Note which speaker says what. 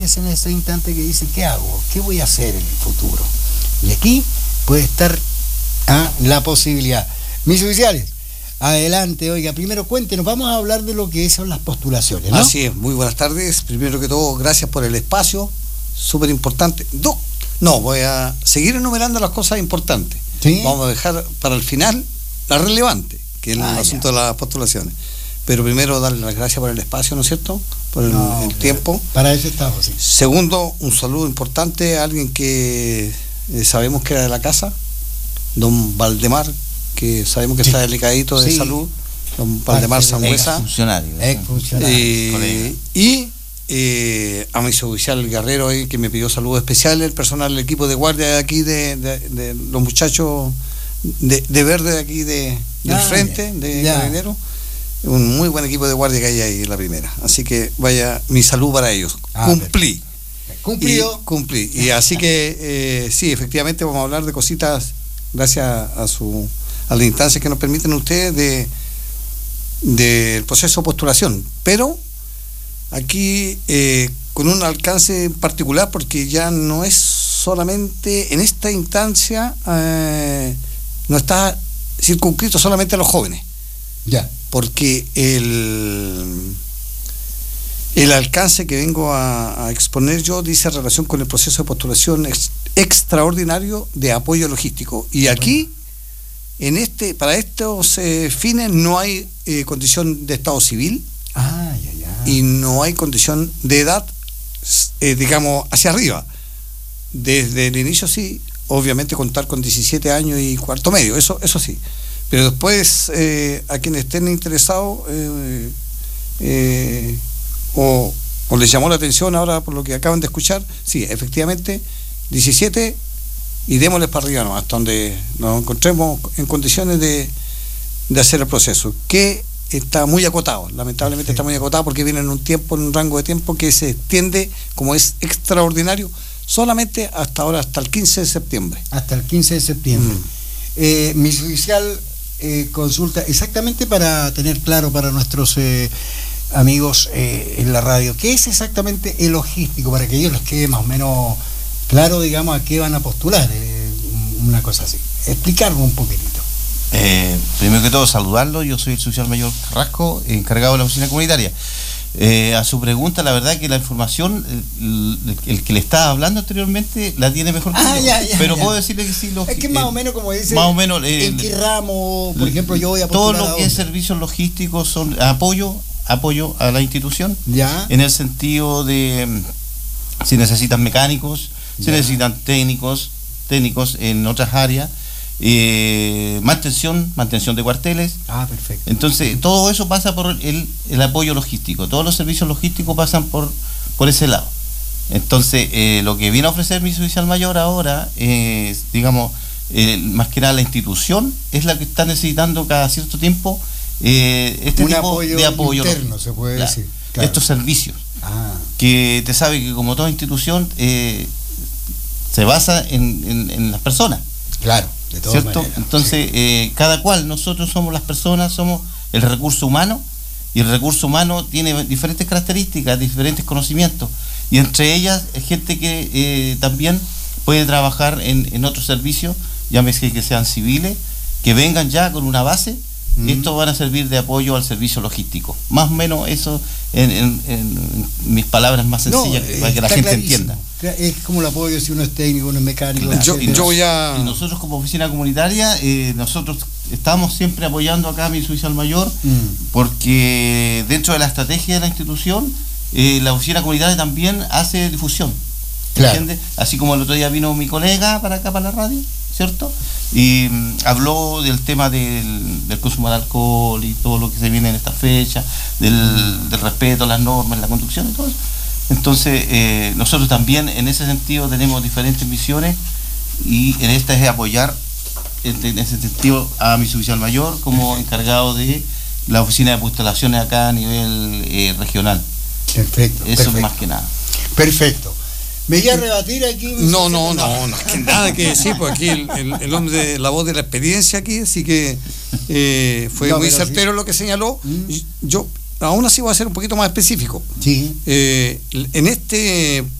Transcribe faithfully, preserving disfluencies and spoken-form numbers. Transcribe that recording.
Speaker 1: Es en ese instante que dice, ¿qué hago? ¿Qué voy a hacer en el futuro? Y aquí puede estar ah, la posibilidad. Mis oficiales, adelante, oiga, primero cuéntenos, vamos a hablar de lo que son las postulaciones, ¿no?
Speaker 2: Así es, muy buenas tardes. Primero que todo, gracias por el espacio, súper importante. No, no, voy a seguir enumerando las cosas importantes.
Speaker 1: ¿Sí?
Speaker 2: Vamos a dejar para el final la relevante, que es el
Speaker 1: ah,
Speaker 2: asunto
Speaker 1: ya.
Speaker 2: de las postulaciones. Pero primero, darle las gracias por el espacio, ¿no es cierto? Por el,
Speaker 1: no,
Speaker 2: el tiempo.
Speaker 1: Para eso estamos, sí.
Speaker 2: Segundo, un saludo importante a alguien que eh, sabemos que era de la casa, don Valdemar, que sabemos que sí. está delicadito de sí. salud, don Valdemar Sangüesa.
Speaker 3: Exfuncionario.
Speaker 1: Exfuncionario.
Speaker 2: Eh, y eh, a mi suboficial Guerrero, eh, que me pidió saludos especiales, el personal del equipo de guardia de aquí, de, de, de los muchachos de, de verde de aquí, de, del ah, frente, de Carabineros. Un muy buen equipo de guardia que hay ahí en la primera. Así que vaya, mi salud para ellos. Ah, cumplí.
Speaker 1: Perfecto. Cumplido.
Speaker 2: Y, cumplí. Y así que eh, sí, efectivamente vamos a hablar de cositas gracias a su a las instancias que nos permiten ustedes de del proceso de postulación. Pero aquí eh, con un alcance particular, porque ya no es solamente en esta instancia, eh, no está circunscrito solamente a los jóvenes.
Speaker 1: Ya.
Speaker 2: Porque el, el alcance que vengo a, a exponer yo dice relación con el proceso de postulación ex, extraordinario de apoyo logístico. Y aquí, en este, para estos eh, fines, no hay eh, condición de estado civil
Speaker 1: ah, ya, ya.
Speaker 2: y no hay condición de edad, eh, digamos, hacia arriba. Desde el inicio sí, obviamente contar con diecisiete años y cuarto medio, eso, eso sí. Pero después, eh, a quienes estén interesados, eh, eh, o, o les llamó la atención ahora por lo que acaban de escuchar, sí, efectivamente, diecisiete, y démosles para arriba, ¿no? Hasta donde nos encontremos en condiciones de, de hacer el proceso, que está muy acotado, lamentablemente sí. está muy acotado porque viene en un tiempo, en un rango de tiempo que se extiende, como es extraordinario, solamente hasta ahora, hasta el quince de septiembre.
Speaker 1: Hasta el quince de septiembre. Mm. Eh, mi oficial... Eh, consulta exactamente para tener claro para nuestros eh, amigos eh, en la radio, ¿qué es exactamente el logístico? Para que ellos les quede más o menos claro, digamos, a qué van a postular, eh, una cosa así. Explicarlo un poquitito.
Speaker 3: Eh, primero que todo, saludarlo. Yo soy el suboficial mayor Carrasco, encargado de la oficina comunitaria. Eh, a su pregunta, la verdad que la información, el, el que le estaba hablando anteriormente, la tiene mejor que
Speaker 1: ah,
Speaker 3: yo.
Speaker 1: Ya, ya,
Speaker 3: pero
Speaker 1: ya.
Speaker 3: puedo decirle que sí. Lo,
Speaker 1: es que más eh, o menos, como dice,
Speaker 3: más o menos, eh,
Speaker 1: en qué ramo, por ejemplo, yo voy a postular.
Speaker 3: Todo lo que es servicios logísticos son apoyo, apoyo a la institución,
Speaker 1: ya.
Speaker 3: en el sentido de si necesitan mecánicos, ya. si necesitan técnicos, técnicos en otras áreas. Eh, mantención, mantención de cuarteles.
Speaker 1: Ah, perfecto.
Speaker 3: Entonces, todo eso pasa por el, el apoyo logístico. Todos los servicios logísticos pasan por, por ese lado. Entonces, eh, lo que viene a ofrecer mi oficial mayor ahora es, digamos, eh, más que nada la institución es la que está necesitando cada cierto tiempo eh, este
Speaker 1: Un
Speaker 3: tipo
Speaker 1: apoyo
Speaker 3: de apoyo
Speaker 1: interno, se puede
Speaker 3: claro,
Speaker 1: decir. Claro.
Speaker 3: Estos servicios.
Speaker 1: Ah.
Speaker 3: Que te sabe que como toda institución eh, se basa en, en, en las personas.
Speaker 1: Claro. De todas
Speaker 3: ¿cierto?
Speaker 1: maneras,
Speaker 3: Entonces,
Speaker 1: sí.
Speaker 3: eh, cada cual, nosotros somos las personas, somos el recurso humano, y el recurso humano tiene diferentes características, diferentes conocimientos, y entre ellas es gente que eh, también puede trabajar en, en otros servicios, llámese que sean civiles, que vengan ya con una base, mm. y estos van a servir de apoyo al servicio logístico. Más o menos eso en, en, en mis palabras más sencillas, no, para que la gente
Speaker 1: clarísimo.
Speaker 3: entienda.
Speaker 1: Es como el apoyo si uno es técnico, uno es mecánico.
Speaker 3: Claro.
Speaker 2: Yo, yo voy a...
Speaker 3: Y nosotros como oficina comunitaria, eh, nosotros estamos siempre apoyando acá a mi oficial mayor, mm. porque dentro de la estrategia de la institución, eh, la oficina comunitaria también hace difusión.
Speaker 1: Claro.
Speaker 3: ¿Entiendes? Así como el otro día vino mi colega para acá, para la radio, ¿cierto? Y mm, habló del tema del, del consumo de alcohol y todo lo que se viene en esta fecha, del, mm. del respeto a las normas, la conducción y todo eso. Entonces, eh, nosotros también en ese sentido tenemos diferentes misiones y en esta es apoyar en, en ese sentido a mi oficial mayor como encargado de la oficina de postulaciones acá a nivel eh, regional.
Speaker 1: Perfecto.
Speaker 3: Eso
Speaker 1: perfecto.
Speaker 3: es más que nada.
Speaker 1: Perfecto. ¿Me voy a rebatir aquí?
Speaker 2: No, no, no, no, que nada que decir, porque aquí el, el, el hombre de la voz de la experiencia aquí, así que eh, fue no, muy certero sí. lo que señaló. Mm. Yo aún así voy a ser un poquito más específico.
Speaker 1: Sí.
Speaker 2: Eh, en este